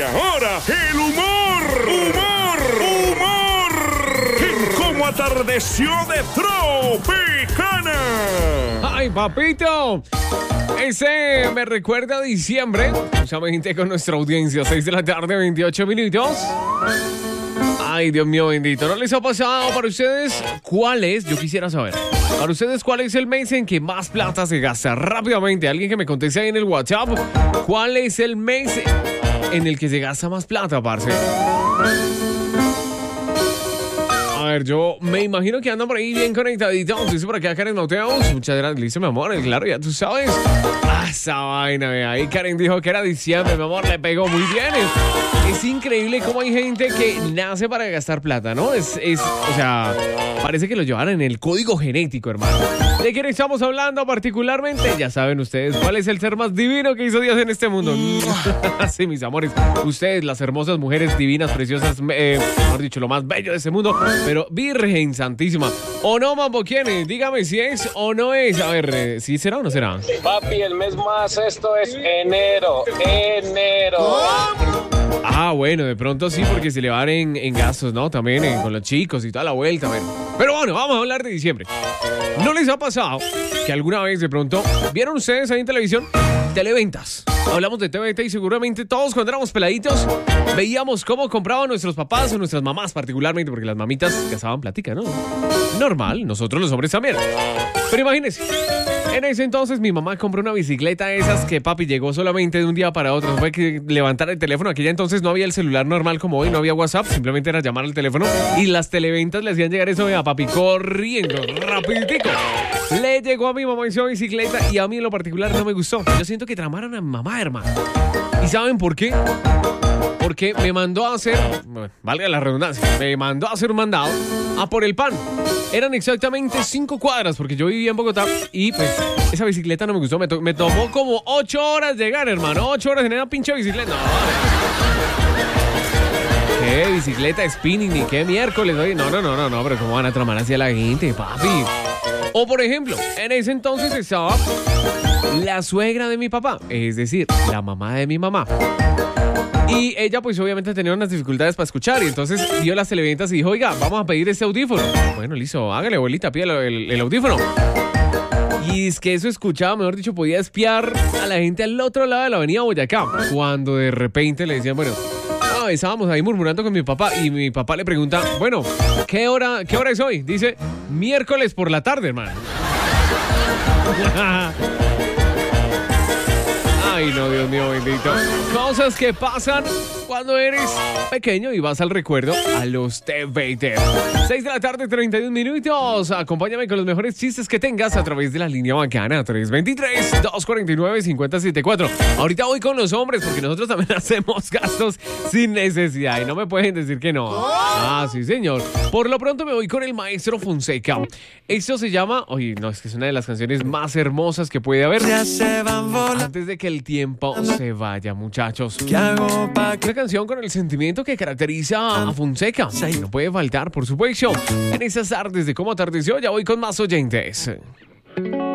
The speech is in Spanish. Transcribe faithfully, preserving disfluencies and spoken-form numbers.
ahora, el humor. ¡Humor! ¡Humor! En Cómo Atardeció de Tropicana. ¡Ay, papito! Ese me recuerda a diciembre. Justamente con nuestra audiencia, seis de la tarde, veintiocho minutos. Ay, Dios mío bendito. ¿No les ha pasado para ustedes cuál es? Yo quisiera saber. Para ustedes, ¿cuál es el mes en que más plata se gasta? Rápidamente, alguien que me conteste ahí en el WhatsApp. ¿Cuál es el mes en el que se gasta más plata, parce? A ver, yo me imagino que andan por ahí bien conectaditos. Dice por acá Karen Mateos. Muchas gracias, dice mi amor. Claro, ya tú sabes. Ah, esa vaina, ve. Ahí Karen dijo que era diciembre, mi amor. Le pegó muy bien. Es, es increíble cómo hay gente que nace para gastar plata, ¿no? Es, es, o sea, parece que lo llevan en el código genético, hermano. ¿De quién estamos hablando particularmente? Ya saben ustedes cuál es el ser más divino que hizo Dios en este mundo. Sí, mis amores. Ustedes, las hermosas mujeres divinas, preciosas, eh, mejor dicho, lo más bello de este mundo. Pero Virgen Santísima. ¿O no, Mambo? ¿Quién es? Dígame si es o no es. A ver, eh, ¿sí será o no será? Papi, el mes más esto es enero. Enero. Ah, bueno, de pronto sí, porque se le van en, en gastos, ¿no? También eh, con los chicos y toda la vuelta. Bueno. Pero bueno, vamos a hablar de diciembre. ¿No les ha pasado que alguna vez de pronto vieron ustedes ahí en televisión televentas? Hablamos de T V T y seguramente todos cuando éramos peladitos veíamos cómo compraban nuestros papás o nuestras mamás particularmente, porque las mamitas gastaban platica, ¿no? Normal, nosotros los hombres también. Pero imagínense, en ese entonces mi mamá compró una bicicleta de esas que papi llegó solamente de un día para otro. Fue que levantar el teléfono. Aquella entonces no había el celular normal como hoy, no había WhatsApp, simplemente era llamar al teléfono y las televentas le hacían llegar eso a papi corriendo, rapiditico. Le llegó a mi mamá esa bicicleta y a mí en lo particular no me gustó. Yo siento que tramaron a mi mamá, hermano. ¿Y saben por qué? Porque me mandó a hacer, bueno, valga la redundancia, me mandó a hacer un mandado a por el pan. Eran exactamente cinco cuadras porque yo vivía en Bogotá y pues esa bicicleta no me gustó. Me, to- me tomó como ocho horas llegar, hermano. Ocho horas en esa pinche bicicleta. No, ¿qué bicicleta spinning ni qué miércoles? Oye, no, no, no, no, no, pero ¿cómo van a tramar hacia la gente, papi? O por ejemplo, en ese entonces estaba la suegra de mi papá, es decir, la mamá de mi mamá. Y ella pues obviamente tenía unas dificultades para escuchar y entonces vio las televentas y dijo, oiga, vamos a pedir este audífono. Bueno, listo, hágale, abuelita, pídale el, el audífono. Y es que eso escuchaba, mejor dicho, podía espiar a la gente al otro lado de la avenida Boyacá. Cuando de repente le decían, bueno, no, estábamos ahí murmurando con mi papá y mi papá le pregunta, bueno, ¿qué hora, qué hora es hoy? Dice, miércoles por la tarde, hermano. Ay, no, Dios mío bendito. Cosas que pasan cuando eres pequeño y vas al recuerdo a los T V T. seis de la tarde, treinta y un minutos. Acompáñame con los mejores chistes que tengas a través de la línea bacana tres dos tres, dos cuatro nueve, cinco cero siete cuatro. Ahorita voy con los hombres porque nosotros también hacemos gastos sin necesidad y no me pueden decir que no. Ah, sí, señor. Por lo pronto me voy con el maestro Fonseca. Esto se llama... Oye, no, es que es una de las canciones más hermosas que puede haber. Antes de que el tiempo se vaya, muchachos. ¿Qué hago pa' que... Una canción con el sentimiento que caracteriza a Fonseca. No puede faltar, por supuesto. En esas tardes de Cómo Atardeció ya voy con más oyentes.